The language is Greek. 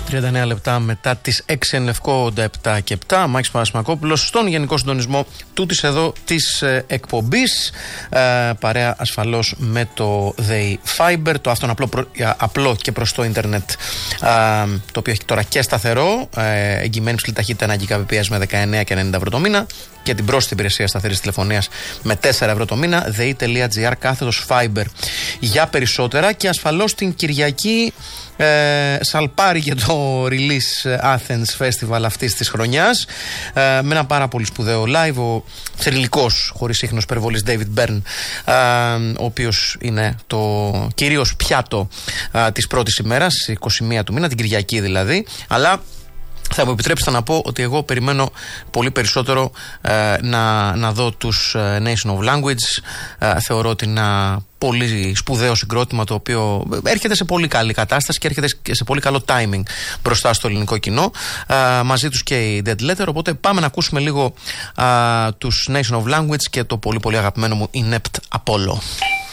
39 λεπτά μετά τις 6 εν Λευκό, 87 και 7. Μάκης Παρασημακόπουλος στον γενικό συντονισμό τούτης εδώ της εκπομπής. Παρέα ασφαλώς με το They Fiber, το αυτόν απλό και προς το ίντερνετ, το οποίο έχει τώρα και σταθερό, εγγυημένη ψηλή ταχύτητα 1 Gbps με 19 και 90 ευρώ το μήνα, και την πρόσθετη υπηρεσία σταθερής τηλεφωνίας με 4 ευρώ το μήνα. Dei.gr/Fiber για περισσότερα. Και ασφαλώς την Κυριακή σαλπάρει και το Release Athens Festival αυτής της χρονιάς, με ένα πάρα πολύ σπουδαίο live. Ο θρυλικός, χωρίς ίχνος υπερβολής, David Byrne, ο οποίος είναι το κυρίως πιάτο της πρώτης ημέρας, 21 του μήνα, την Κυριακή δηλαδή. Αλλά θα μου επιτρέψετε να πω ότι εγώ περιμένω πολύ περισσότερο να δω τους Nation of Language. Θεωρώ ότι είναι ένα πολύ σπουδαίο συγκρότημα, το οποίο έρχεται σε πολύ καλή κατάσταση και έρχεται και σε πολύ καλό timing μπροστά στο ελληνικό κοινό. Μαζί τους και η Dead Letter. Οπότε πάμε να ακούσουμε λίγο τους Nation of Language και το πολύ πολύ αγαπημένο μου Inept Apollo.